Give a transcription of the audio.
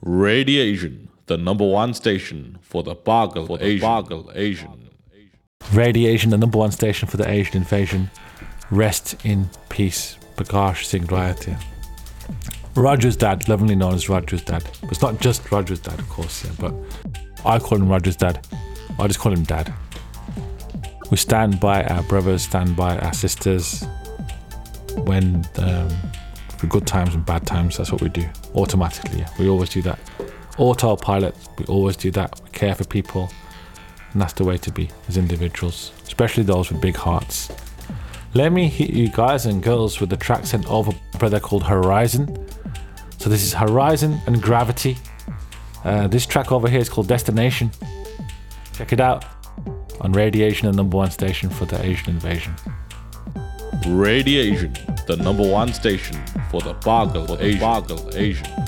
Radiation, the number one station for the Bargle Asian. Radiation, the number one station for the Asian invasion. Rest in peace, Prakash Singh Raiatia. Roger's dad, lovingly known as Roger's dad. But it's not just Roger's dad, of course, yeah, but I call him Roger's dad. I just call him Dad. We stand by our brothers, stand by our sisters when for good times and bad times. That's what we do automatically. Yeah. We always do that. Autopilot. We always do that. We care for people, and that's the way to be as individuals, especially those with big hearts. Let me hit you guys and girls with the track sent over by a brother called Horizon. So this is Horizon and Gravity. This track over here is called Destination. Check it out on Radiation, the number one station for the Asian invasion. Radiation, the number one station for the Bargle Asian.